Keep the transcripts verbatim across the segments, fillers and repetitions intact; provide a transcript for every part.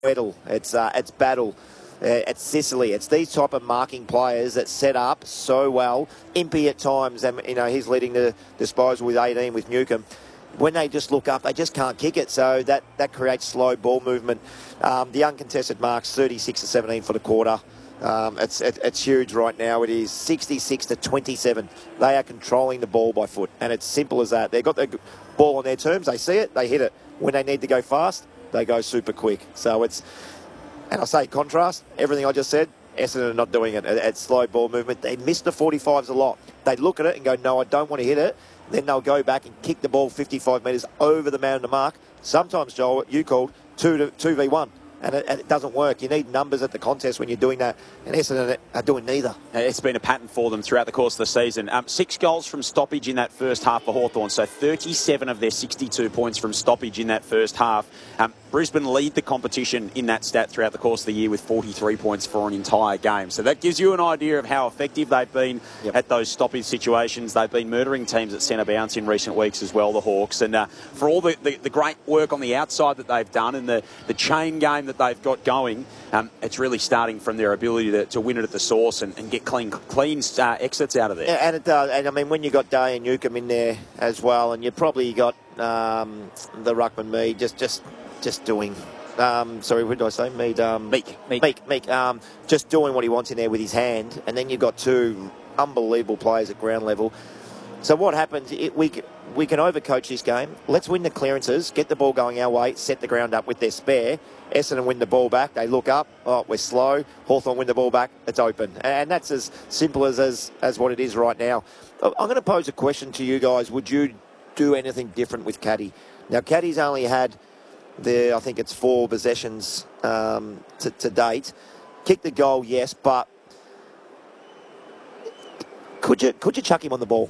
Weddle, it's uh, it's Battle, uh, it's Sicily. It's these type of marking players that set up so well. Impey at times, and you know he's leading the disposal with eighteen with Newcomb. When they just look up, they just can't kick it. So that, that creates slow ball movement. Um, the uncontested marks thirty-six to seventeen for the quarter. Um, it's it, it's huge right now. It is sixty-six to twenty-seven. They are controlling the ball by foot, and it's simple as that. They've got the ball on their terms. They see it, they hit it. When they need to go fast, they go super quick. So it's, and I say contrast, everything I just said, Essendon are not doing it at, at slow ball movement. They miss the forty-fives a lot. They look at it and go, no, I don't want to hit it. Then they'll go back and kick the ball fifty-five metres over the man of the mark. Sometimes, Joel, you called two to two v one. And it, and it doesn't work. You need numbers at the contest when you're doing that. And Essendon are doing neither. It's been a pattern for them throughout the course of the season. Um, six goals from stoppage in that first half for Hawthorn. So thirty-seven of their sixty-two points from stoppage in that first half. Um, Brisbane lead the competition in that stat throughout the course of the year with forty-three points for an entire game. So that gives you an idea of how effective they've been yep. at those stoppage situations. They've been murdering teams at centre bounce in recent weeks as well, the Hawks. And uh, for all the, the, the great work on the outside that they've done and the, the chain game that they've got going, um, it's really starting from their ability to, to win it at the source and, and get clean clean uh, exits out of there. Yeah, and it does. And I mean, when you got Day and Newcomb in there as well, and you probably got um, the Ruckman Mead just just just doing. Um, sorry, what did I say? Mead. Um, Meek. Meek. Meek. Meek. Um, just doing what he wants in there with his hand, and then you've got two unbelievable players at ground level. So what happens? It, we we can overcoach this game. Let's win the clearances, get the ball going our way, set the ground up with their spare. Essendon win the ball back. They look up. Oh, we're slow. Hawthorn win the ball back. It's open. And that's as simple as, as, as what it is right now. I'm going to pose a question to you guys. Would you do anything different with Caddy? Now, Caddy's only had, the I think it's four possessions um, to, to date. Kick the goal, yes, but could you could you chuck him on the ball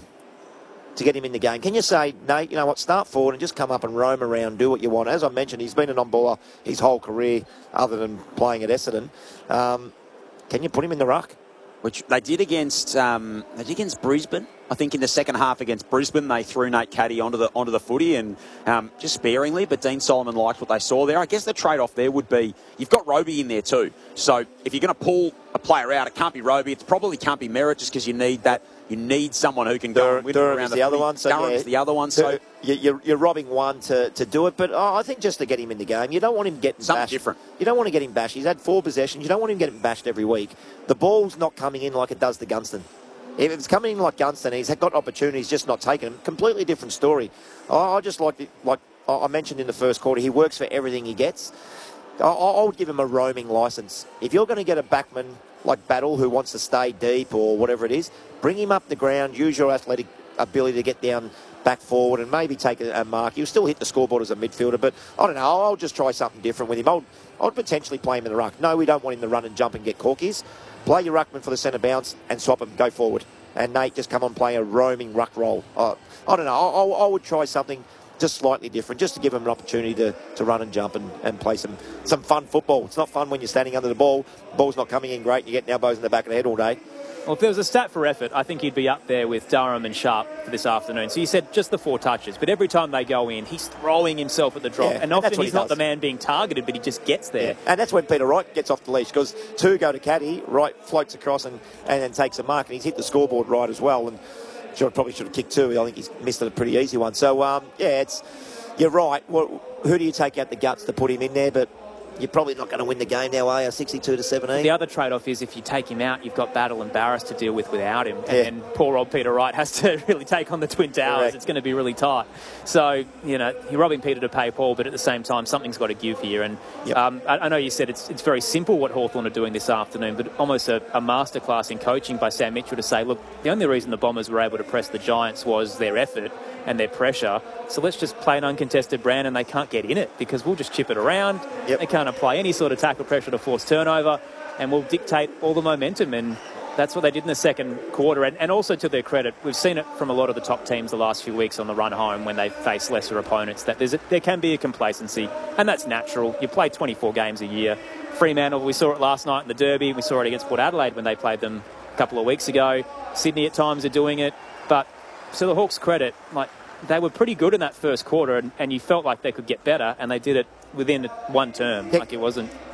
to get him in the game? Can you say, Nate, you know what, start forward and just come up and roam around, do what you want? As I mentioned, he's been an on-baller his whole career other than playing at Essendon. Um, can you put him in the ruck? Which they did against um, they did against Brisbane. I think in the second half against Brisbane, they threw Nate Caddy onto the onto the footy and um, just sparingly, but Dean Solomon liked what they saw there. I guess the trade-off there would be you've got Roby in there too. So if you're going to pull a player out, it can't be Roby. It probably can't be Merritt just because you need that. You need someone who can go Dur- and win Durham around is the, the other footy. one. So Durham's yeah, the other one. So you're, you're robbing one to, to do it, but oh, I think just to get him in the game, you don't want him getting something bashed. different. You don't want to get him bashed. He's had four possessions. You don't want him getting bashed every week. The ball's not coming in like it does to Gunston. If it's coming in like Gunston, he's got opportunities, just not taking them. Completely different story. I, I just like, the, like I mentioned in the first quarter, he works for everything he gets. I, I would give him a roaming licence. If you're going to get a backman like Battle who wants to stay deep or whatever it is, bring him up the ground, use your athletic ability to get down back forward and maybe take a, a mark. He'll still hit the scoreboard as a midfielder, but I don't know, I'll, I'll just try something different with him. I'll, I'll potentially play him in the ruck. No, we don't want him to run and jump and get corkies. Play your ruckman for the centre bounce and swap him, go forward. And Nate just come on play a roaming ruck role. Uh, I don't know, I, I, I would try something just slightly different, just to give him an opportunity to, to run and jump and, and play some, some fun football. It's not fun when you're standing under the ball, the ball's not coming in great, and you're getting elbows in the back of the head all day. Well, if there was a stat for effort, I think he'd be up there with Durham and Sharp for this afternoon. So you said just the four touches, but every time they go in, he's throwing himself at the drop. Yeah, and often and he's he not does. the man being targeted, but he just gets there. Yeah. And that's when Peter Wright gets off the leash, because two go to Caddy, Wright floats across and, and then takes a mark, and he's hit the scoreboard right as well. And should, probably should have kicked two. I think he's missed a pretty easy one. So, um, yeah, it's you're right. Well, who do you take out the guts to put him in there? But you're probably not going to win the game now, are you? sixty-two to seventeen. The other trade-off is if you take him out, you've got Battle and Barras to deal with without him. And Yeah. then poor old Peter Wright has to really take on the Twin Towers. Correct. It's going to be really tight. So, you know, you're robbing Peter to pay Paul, but at the same time, something's got to give here. And Yep. um, I, I know you said it's it's very simple what Hawthorn are doing this afternoon, but almost a, a masterclass in coaching by Sam Mitchell to say, look, the only reason the Bombers were able to press the Giants was their effort and their pressure. So let's just play an uncontested brand and they can't get in it because we'll just chip it around. Yep. They can't apply any sort of tackle pressure to force turnover and we'll dictate all the momentum. And that's what they did in the second quarter. And, and also to their credit, we've seen it from a lot of the top teams the last few weeks on the run home when they face lesser opponents, that there's a, there can be a complacency. And that's natural. You play twenty-four games a year. Fremantle, we saw it last night in the Derby. We saw it against Port Adelaide when they played them a couple of weeks ago. Sydney at times are doing it. But to the Hawks' credit, like they were pretty good in that first quarter and, and you felt like they could get better and they did it within one term. Yeah. Like it wasn't.